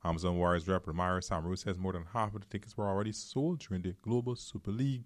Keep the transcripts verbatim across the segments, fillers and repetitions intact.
Amazon Warriors rep Ramiro Samaru says more than half of the tickets were already sold during the Global Super League.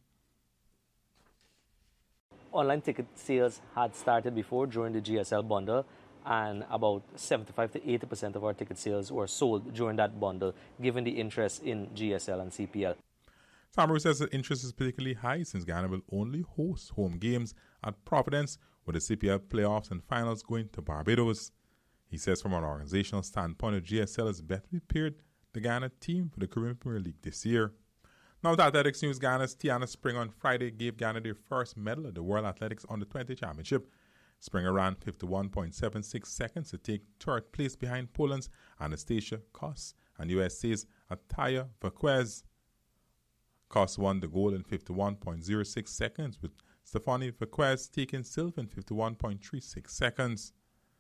Online ticket sales had started before during the G S L bundle, and about seventy-five to eighty percent of our ticket sales were sold during that bundle, given the interest in G S L and C P L. Samaru says the interest is particularly high since Ghana will only host home games at Providence, with the C P L playoffs and finals going to Barbados. He says from an organizational standpoint, the G S L is better prepared the Ghana team for the Caribbean Premier League this year. Now with athletics news, Ghana's Tiana Spring on Friday gave Ghana their first medal at the World Athletics Under twenty Championship. Springer ran fifty-one point seven six seconds to take third place behind Poland's Anastasia Kos and U S A's Ataya Vaquez. Kos won the gold in fifty-one point zero six seconds, with Stefani Vaquez taking silver in fifty-one point three six seconds.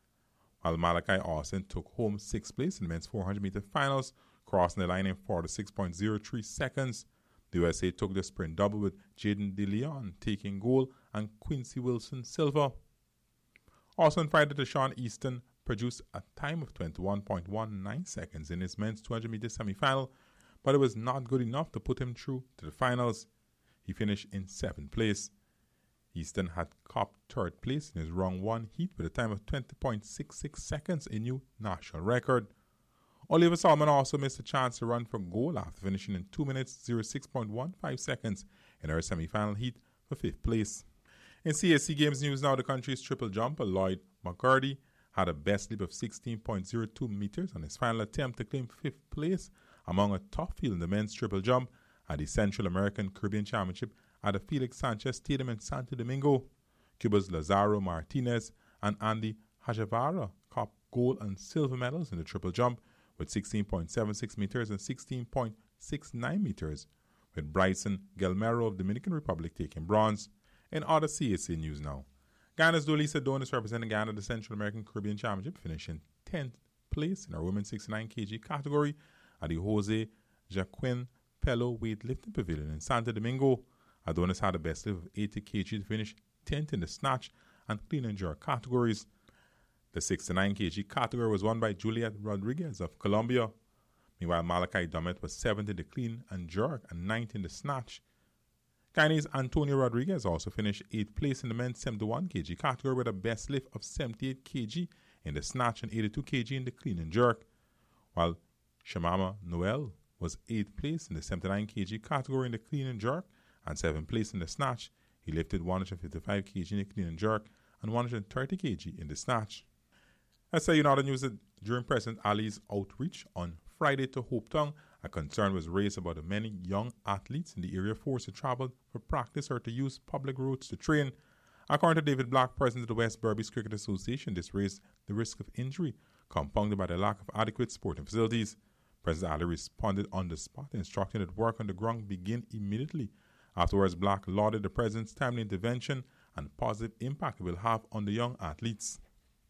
While Malachi Austin took home sixth place in the men's four hundred meter finals, crossing the line in forty-six point zero three seconds. The U S A took the sprint double with Jaden DeLeon taking gold and Quincy Wilson silver. Also on Friday, Deshaun Easton produced a time of twenty-one point one nine seconds in his men's two hundred meter semifinal, but it was not good enough to put him through to the finals. He finished in seventh place. Easton had copped third place in his round one heat with a time of twenty point six six seconds, a new national record. Oliver Solomon also missed a chance to run for gold after finishing in two minutes, oh six point one five seconds in her semifinal heat for fifth place. In C A C Games news now, the country's triple jumper Lloyd McCurdy had a best leap of sixteen point zero two meters on his final attempt to claim fifth place among a tough field in the men's triple jump at the Central American Caribbean Championship at the Felix Sanchez Stadium in Santo Domingo. Cuba's Lazaro Martinez and Andy Hajavara copped gold and silver medals in the triple jump with sixteen point seven six meters and sixteen point six nine meters, with Bryson Gelmero of Dominican Republic taking bronze. In other C A C news now, Ghana's Dolisa Donis representing Ghana at the Central American Caribbean Championship, finishing tenth place in our women's sixty-nine kilograms category at the Jose Joaquin Pello weightlifting pavilion in Santo Domingo. Adonis had a best lift of eighty kilograms to finish tenth in the snatch and clean and jerk categories. The sixty-nine kilograms category was won by Juliet Rodriguez of Colombia. Meanwhile, Malachi Dummett was seventh in the clean and jerk and ninth in the snatch. Guinea's Antonio Rodriguez also finished eighth place in the men's seventy-one kilograms category with a best lift of seventy-eight kilograms in the snatch and eighty-two kilograms in the clean and jerk, while Shamama Noel was eighth place in the seventy-nine kilograms category in the clean and jerk and seventh place in the snatch. He lifted one hundred fifty-five kilograms in the clean and jerk and one hundred thirty kilograms in the snatch. Let's say in other news that during President Ali's outreach on Friday to Hope Town, a concern was raised about the many young athletes in the area forced to travel for practice or to use public roads to train. According to David Black, president of the West Berbice Cricket Association, this raised the risk of injury, compounded by the lack of adequate sporting facilities. President Ali responded on the spot, instructing that work on the ground begin immediately. Afterwards, Black lauded the president's timely intervention and positive impact it will have on the young athletes.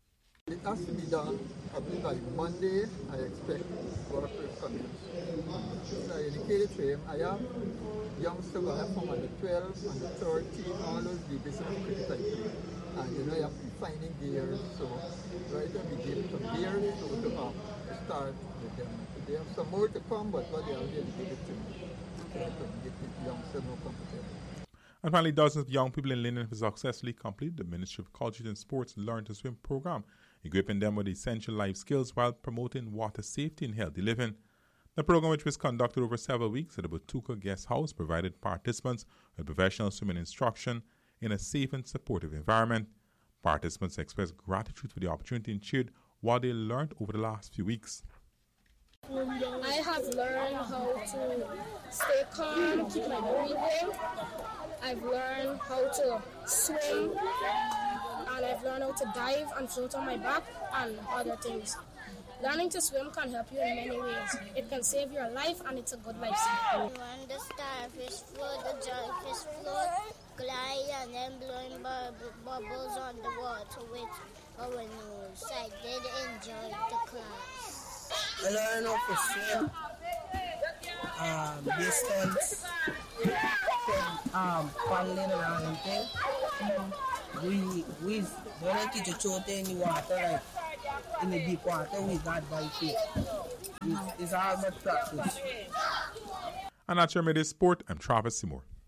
It has to be done. I believe by Monday, I expect work will come in. So I indicated to him, I have youngsters who have from under twelve, under thirteen, all those divisions of cricket I play. And you know, you have to be finding gears. So right at the beginning, from gears to to up, to start with them. They have some more to come, but what they are dedicated to me. So I can get the youngsters more comfortable. And finally, dozens of young people in Linden have successfully completed the Ministry of Culture and Sports Learn to Swim program, equipping them with essential life skills while promoting water safety and healthy living. The program, which was conducted over several weeks at the Batuka Guest House, provided participants with professional swimming instruction in a safe and supportive environment. Participants expressed gratitude for the opportunity and cheered what they learned over the last few weeks. I have learned how to stay calm, keep my breathing. I've learned how to swim, and I've learned how to dive and float on my back and other things. Learning to swim can help you in many ways. It can save your life, and it's a good lifestyle. When the starfish float, the jellyfish float, glide, and then blowing bu- bubbles on the water with our nose. I did enjoy the class. I learned how to swim, um, distance, um, paddling around and things. We, we don't teach you to in the water, like in the deep water, we got by feet. it's, it's all about practice. And that's your midday sport. I'm Travis Seymour.